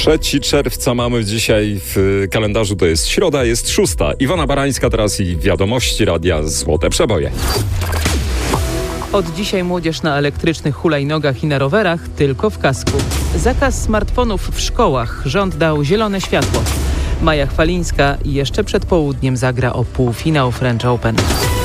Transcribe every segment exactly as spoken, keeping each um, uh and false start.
trzeciego czerwca mamy dzisiaj w kalendarzu, to jest środa, jest szósta. Iwona Barańska teraz i wiadomości Radia Złote Przeboje. Od dzisiaj młodzież na elektrycznych hulajnogach i na rowerach tylko w kasku. Zakaz smartfonów w szkołach. Rząd dał zielone światło. Maja Chwalińska jeszcze przed południem zagra o półfinał French Open.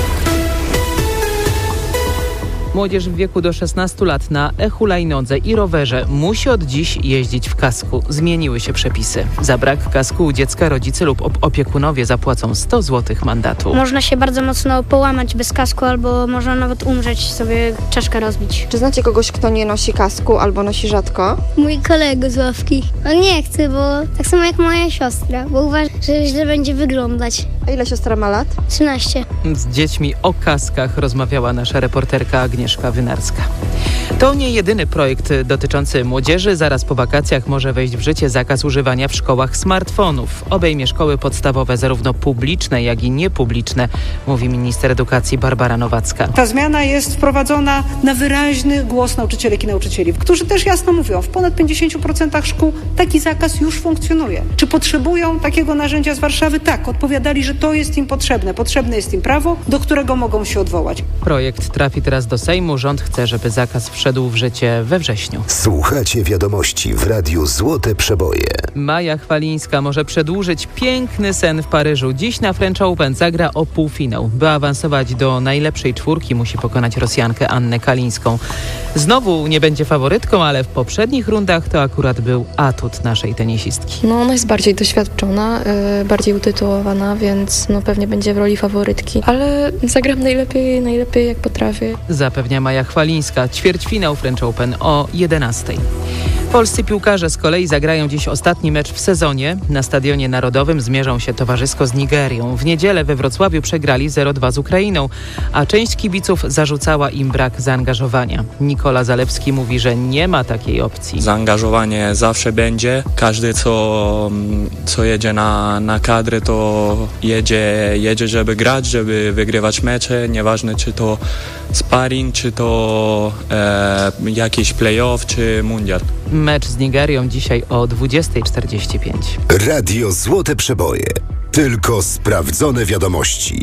Młodzież w wieku do szesnastu lat na e-hulajnodze i rowerze musi od dziś jeździć w kasku. Zmieniły się przepisy. Za brak kasku u dziecka rodzice lub opiekunowie zapłacą sto złotych mandatu. Można się bardzo mocno połamać bez kasku albo można nawet umrzeć, sobie czaszkę rozbić. Czy znacie kogoś, kto nie nosi kasku albo nosi rzadko? Mój kolega z ławki. On nie chce, bo tak samo jak moja siostra, bo uważa, że źle będzie wyglądać. A ile siostra ma lat? trzynaście. Z dziećmi o kaskach rozmawiała nasza reporterka Agnieszka Wynarska. To nie jedyny projekt dotyczący młodzieży. Zaraz po wakacjach może wejść w życie zakaz używania w szkołach smartfonów. Obejmie szkoły podstawowe, zarówno publiczne, jak i niepubliczne, mówi minister edukacji Barbara Nowacka. Ta zmiana jest wprowadzona na wyraźny głos nauczycielek i nauczycieli, którzy też jasno mówią, w ponad pięćdziesięciu procentach szkół taki zakaz już funkcjonuje. Czy potrzebują takiego narzędzia z Warszawy? Tak, odpowiadali, że to jest im potrzebne. Potrzebne jest im prawo, do którego mogą się odwołać. Projekt trafi teraz do Sejmu. Rząd chce, żeby zakaz wszedł w życie we wrześniu. Słuchacie wiadomości w Radiu Złote Przeboje. Maja Chwalińska może przedłużyć piękny sen w Paryżu. Dziś na French Open zagra o półfinał. By awansować do najlepszej czwórki, musi pokonać Rosjankę Annę Kalińską. Znowu nie będzie faworytką, ale w poprzednich rundach to akurat był atut naszej tenisistki. No, ona jest bardziej doświadczona, yy, bardziej utytułowana, więc no, pewnie będzie w roli faworytki. Ale zagram najlepiej, najlepiej jak potrafię. Zapewnia Maja Chwalińska. Ćwierćfinał French Open o jedenastej. Polscy piłkarze z kolei zagrają dziś ostatni mecz w sezonie. Na Stadionie Narodowym zmierzą się towarzysko z Nigerią. W niedzielę we Wrocławiu przegrali zero dwa z Ukrainą, a część kibiców zarzucała im brak zaangażowania. Nikola Zalewski mówi, że nie ma takiej opcji. Zaangażowanie zawsze będzie. Każdy, co, co jedzie na, na kadry, to jedzie, jedzie, żeby grać, żeby wygrywać mecze. Nieważne, czy to sparring, czy to e, jakiś play-off, czy mundial. Mecz z Nigerią dzisiaj o dwudziesta czterdzieści pięć. Radio Złote Przeboje. Tylko sprawdzone wiadomości.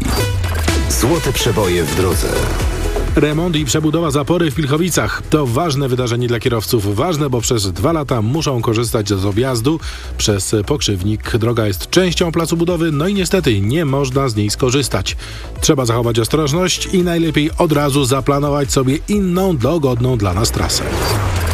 Złote Przeboje w drodze. Remont i przebudowa zapory w Pilchowicach to ważne wydarzenie dla kierowców. Ważne, bo przez dwa lata muszą korzystać z objazdu przez Pokrzywnik. Droga jest częścią placu budowy, no i niestety nie można z niej skorzystać. Trzeba zachować ostrożność i najlepiej od razu zaplanować sobie inną, dogodną dla nas trasę.